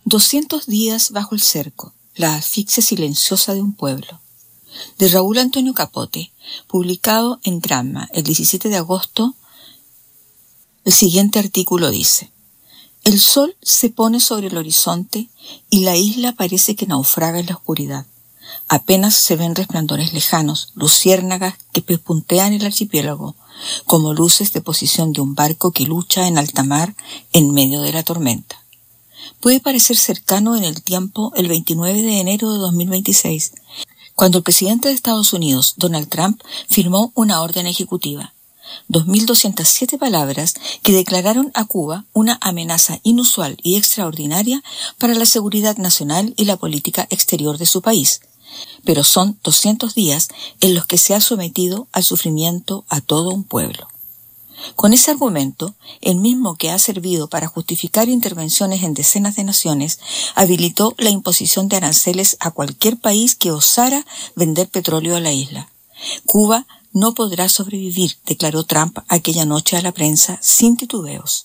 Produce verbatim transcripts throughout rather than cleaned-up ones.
Doscientos días bajo el cerco, la asfixia silenciosa de un pueblo. De Raúl Antonio Capote, publicado en Gramma el diecisiete de agosto, el siguiente artículo dice: el sol se pone sobre el horizonte y la isla parece que naufraga en la oscuridad. Apenas se ven resplandores lejanos, luciérnagas que pespuntean el archipiélago, como luces de posición de un barco que lucha en alta mar en medio de la tormenta. Puede parecer cercano en el tiempo el veintinueve de enero de dos mil veintiséis, cuando el presidente de Estados Unidos, Donald Trump, firmó una orden ejecutiva. dos mil doscientas siete palabras que declararon a Cuba una amenaza inusual y extraordinaria para la seguridad nacional y la política exterior de su país. Pero son doscientos días en los que se ha sometido al sufrimiento a todo un pueblo. Con ese argumento, el mismo que ha servido para justificar intervenciones en decenas de naciones, habilitó la imposición de aranceles a cualquier país que osara vender petróleo a la isla. Cuba no podrá sobrevivir, declaró Trump aquella noche a la prensa sin titubeos.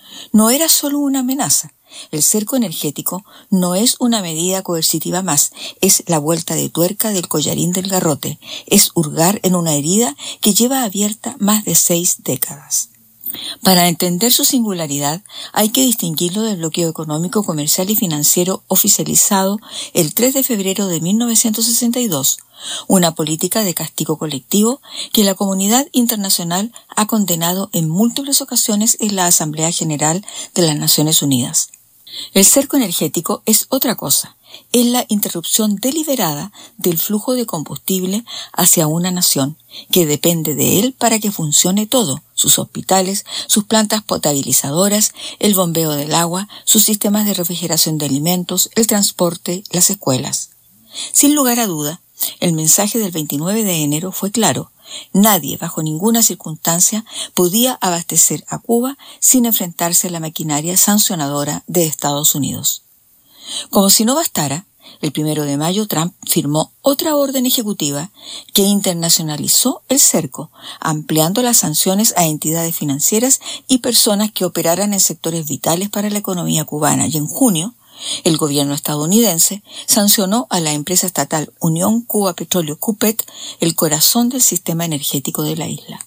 No era solo una amenaza. El cerco energético no es una medida coercitiva más, es la vuelta de tuerca del collarín del garrote, es hurgar en una herida que lleva abierta más de seis décadas. Para entender su singularidad, hay que distinguirlo del bloqueo económico, comercial y financiero oficializado el tres de febrero de mil novecientos sesenta y dos, una política de castigo colectivo que la comunidad internacional ha condenado en múltiples ocasiones en la Asamblea General de las Naciones Unidas. El cerco energético es otra cosa, es la interrupción deliberada del flujo de combustible hacia una nación, que depende de él para que funcione todo, sus hospitales, sus plantas potabilizadoras, el bombeo del agua, sus sistemas de refrigeración de alimentos, el transporte, las escuelas. Sin lugar a duda, el mensaje del veintinueve de enero fue claro. Nadie, bajo ninguna circunstancia, podía abastecer a Cuba sin enfrentarse a la maquinaria sancionadora de Estados Unidos. Como si no bastara, el primero de mayo Trump firmó otra orden ejecutiva que internacionalizó el cerco, ampliando las sanciones a entidades financieras y personas que operaran en sectores vitales para la economía cubana, y en junio, el gobierno estadounidense sancionó a la empresa estatal Unión Cuba Petróleo CUPET, el corazón del sistema energético de la isla.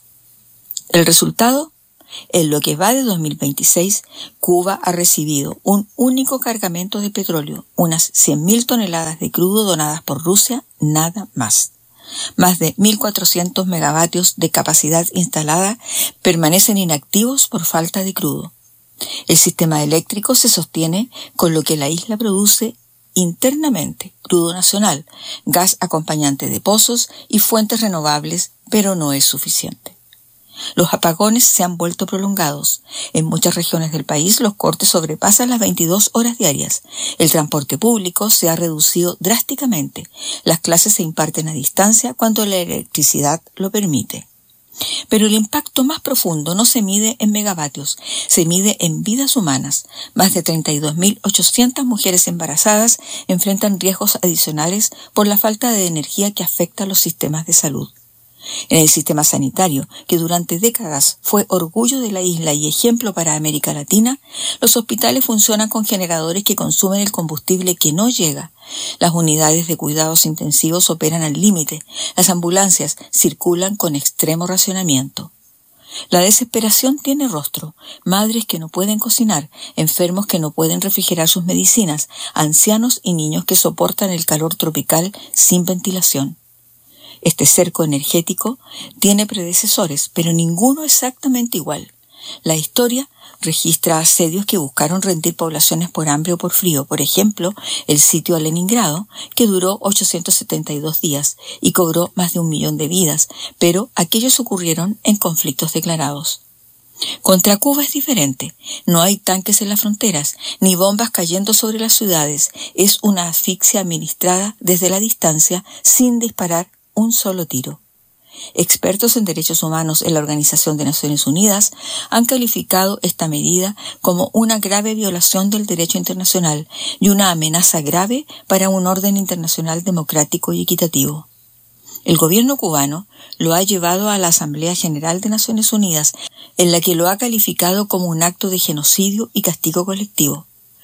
El resultado: en lo que va de dos mil veintiséis, Cuba ha recibido un único cargamento de petróleo, unas cien mil toneladas de crudo donadas por Rusia, nada más. Más de mil cuatrocientos megavatios de capacidad instalada permanecen inactivos por falta de crudo. El sistema eléctrico se sostiene con lo que la isla produce internamente: crudo nacional, gas acompañante de pozos y fuentes renovables, pero no es suficiente. Los apagones se han vuelto prolongados. En muchas regiones del país los cortes sobrepasan las veintidós horas diarias. El transporte público se ha reducido drásticamente. Las clases se imparten a distancia cuando la electricidad lo permite. Pero el impacto más profundo no se mide en megavatios, se mide en vidas humanas. Más de treinta y dos mil ochocientas mujeres embarazadas enfrentan riesgos adicionales por la falta de energía que afecta a los sistemas de salud. En el sistema sanitario, que durante décadas fue orgullo de la isla y ejemplo para América Latina, los hospitales funcionan con generadores que consumen el combustible que no llega. Las unidades de cuidados intensivos operan al límite. Las ambulancias circulan con extremo racionamiento. La desesperación tiene rostro: madres que no pueden cocinar, enfermos que no pueden refrigerar sus medicinas, ancianos y niños que soportan el calor tropical sin ventilación. Este cerco energético tiene predecesores, pero ninguno exactamente igual. La historia registra asedios que buscaron rendir poblaciones por hambre o por frío. Por ejemplo, el sitio a Leningrado, que duró ochocientos setenta y dos días y cobró más de un millón de vidas, pero aquellos ocurrieron en conflictos declarados. Contra Cuba es diferente. No hay tanques en las fronteras, ni bombas cayendo sobre las ciudades. Es una asfixia administrada desde la distancia, sin disparar un solo tiro. Expertos en derechos humanos en la Organización de Naciones Unidas han calificado esta medida como una grave violación del derecho internacional y una amenaza grave para un orden internacional democrático y equitativo. El gobierno cubano lo ha llevado a la Asamblea General de Naciones Unidas, en la que lo ha calificado como un acto de genocidio y castigo colectivo.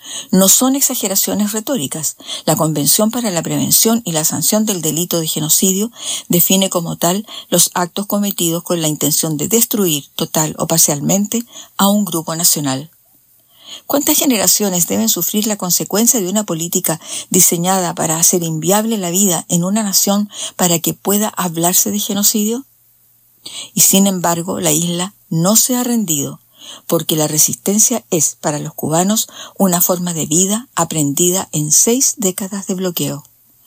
No son exageraciones retóricas. La Convención para la Prevención y la Sanción del Delito de Genocidio define como tal los actos cometidos con la intención de destruir total o parcialmente a un grupo nacional. ¿Cuántas generaciones deben sufrir la consecuencia de una política diseñada para hacer inviable la vida en una nación para que pueda hablarse de genocidio? Y sin embargo, la isla no se ha rendido, porque la resistencia es para los cubanos una forma de vida aprendida en seis décadas de bloqueo.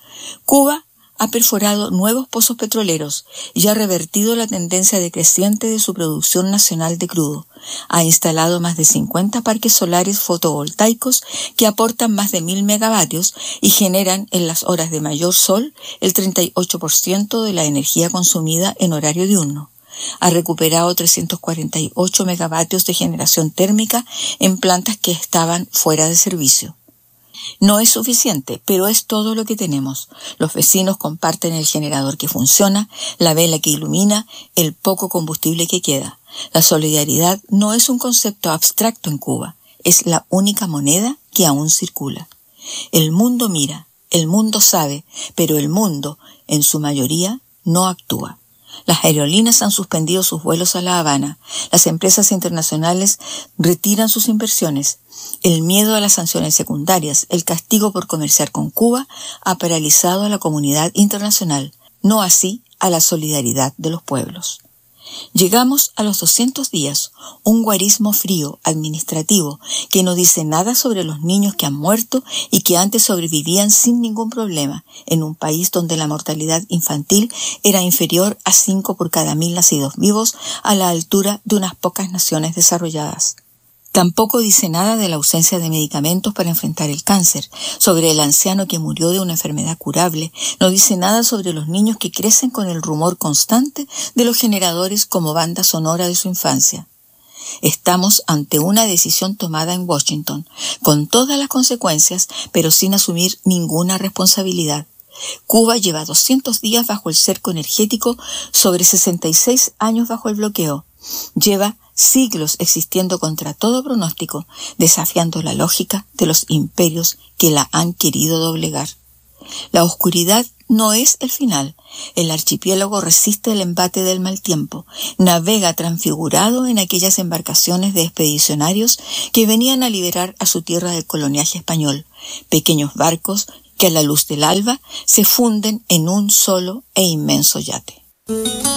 Cuba ha perforado nuevos pozos petroleros y ha revertido la tendencia decreciente de su producción nacional de crudo. Ha instalado más de cincuenta parques solares fotovoltaicos que aportan más de mil megavatios y generan en las horas de mayor sol el treinta y ocho por ciento de la energía consumida en horario diurno. Ha recuperado trescientos cuarenta y ocho megavatios de generación térmica en plantas que estaban fuera de servicio. No es suficiente, pero es todo lo que tenemos. Los vecinos comparten el generador que funciona, la vela que ilumina, el poco combustible que queda. La solidaridad no es un concepto abstracto en Cuba, es la única moneda que aún circula. El mundo mira, el mundo sabe, pero el mundo, en su mayoría, no actúa. Las aerolíneas han suspendido sus vuelos a La Habana. Las empresas internacionales retiran sus inversiones. El miedo a las sanciones secundarias, el castigo por comerciar con Cuba, ha paralizado a la comunidad internacional, no así a la solidaridad de los pueblos. Llegamos a los doscientos días, un guarismo frío, administrativo, que no dice nada sobre los niños que han muerto y que antes sobrevivían sin ningún problema, en un país donde la mortalidad infantil era inferior a cinco por cada mil nacidos vivos, a la altura de unas pocas naciones desarrolladas. Tampoco dice nada de la ausencia de medicamentos para enfrentar el cáncer, sobre el anciano que murió de una enfermedad curable, no dice nada sobre los niños que crecen con el rumor constante de los generadores como banda sonora de su infancia. Estamos ante una decisión tomada en Washington, con todas las consecuencias, pero sin asumir ninguna responsabilidad. Cuba lleva doscientos días bajo el cerco energético, sobre sesenta y seis años bajo el bloqueo. Lleva siglos existiendo contra todo pronóstico, desafiando la lógica de los imperios que la han querido doblegar. La oscuridad no es el final. El archipiélago resiste el embate del mal tiempo, navega transfigurado en aquellas embarcaciones de expedicionarios que venían a liberar a su tierra del coloniaje español, pequeños barcos que a la luz del alba se funden en un solo e inmenso yate.